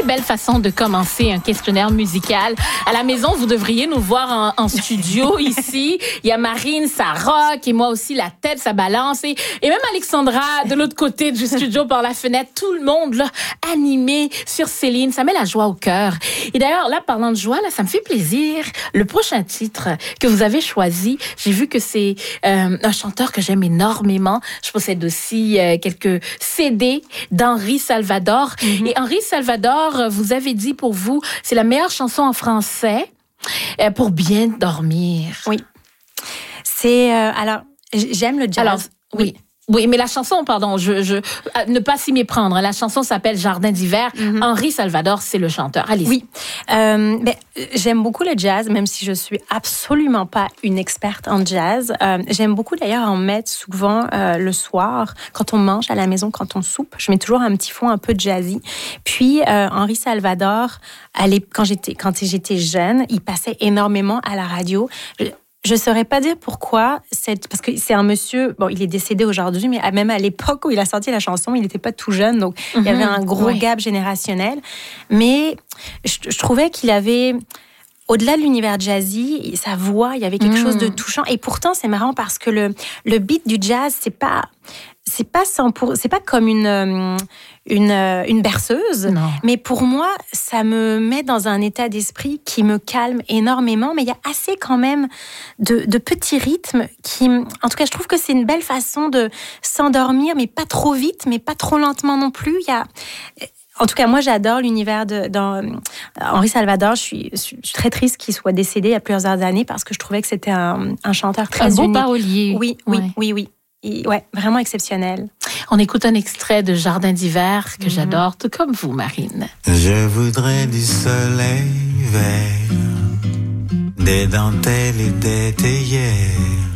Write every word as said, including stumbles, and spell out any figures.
Quelle belle façon de commencer un questionnaire musical. À la maison, vous devriez nous voir en, en studio ici. Il y a Marine, ça rock, et moi aussi, la tête, ça balance. Et, et même Alexandra, de l'autre côté du studio, par la fenêtre, tout le monde là, animé sur Céline. Ça met la joie au cœur. Et d'ailleurs, là, parlant de joie, là, ça me fait plaisir. Le prochain titre que vous avez choisi, j'ai vu que c'est euh, un chanteur que j'aime énormément. Je possède aussi euh, quelques C D d'Henri Salvador. Mm-hmm. Et Henri Salvador, vous avez dit pour vous, c'est la meilleure chanson en français euh, pour bien dormir. Oui. C'est... Euh, alors, j'aime le jazz. Alors, oui. Oui, mais la chanson, pardon, je, je, ne pas s'y méprendre. La chanson s'appelle Jardin d'hiver. Mm-hmm. Henri Salvador, c'est le chanteur. Allez-y. Oui. Euh, ben, j'aime beaucoup le jazz, même si je suis absolument pas une experte en jazz. Euh, j'aime beaucoup d'ailleurs en mettre souvent euh, le soir, quand on mange à la maison, quand on soupe. Je mets toujours un petit fond un peu jazzy. Puis, euh, Henri Salvador, allez, quand j'étais, quand j'étais jeune, il passait énormément à la radio. Je, Je ne saurais pas dire pourquoi, c'est, parce que c'est un monsieur, bon, il est décédé aujourd'hui, mais même à l'époque où il a sorti la chanson, il n'était pas tout jeune, donc mm-hmm. il y avait un gros oui. gap générationnel. Mais je, je trouvais qu'il avait, au-delà de l'univers jazzy, sa voix, il y avait quelque mm. chose de touchant. Et pourtant, c'est marrant parce que le, le beat du jazz, c'est pas... C'est pas, sans pour, c'est pas comme une, une, une berceuse, non. mais pour moi, ça me met dans un état d'esprit qui me calme énormément. Mais il y a assez quand même de, de petits rythmes qui... En tout cas, je trouve que c'est une belle façon de s'endormir, mais pas trop vite, mais pas trop lentement non plus. Il y a... En tout cas, moi, j'adore l'univers de dans, Henri Salvador. Je suis, je suis très triste qu'il soit décédé il y a plusieurs années parce que je trouvais que c'était un, un chanteur très unique. Un beau parolier. Oui, oui, ouais. oui, oui. Et ouais, vraiment exceptionnel. On écoute un extrait de Jardin d'hiver que mm-hmm. j'adore, tout comme vous, Marine. Je voudrais du soleil vert, des dentelles et des théières,